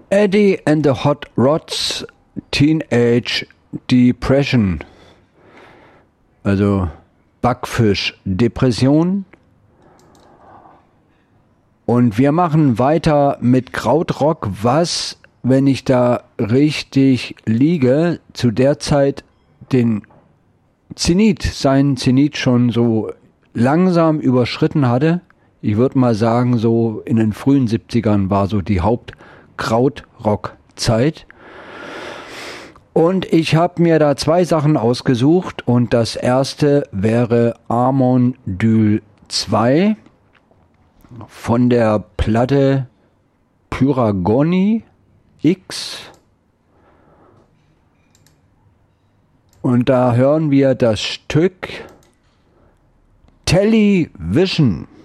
Eddie and the Hot Rods Teenage Depression, also Backfisch-Depression. Und wir machen weiter mit Krautrock, was, wenn ich da richtig liege, zu der Zeit seinen Zenit schon so langsam überschritten hatte. Ich würde mal sagen, so in den frühen 70ern war so die Haupt-Krautrock-Zeit. Und ich habe mir da 2 Sachen ausgesucht und das erste wäre Amondyl 2 von der Platte Pyragony X. Und da hören wir das Stück Television.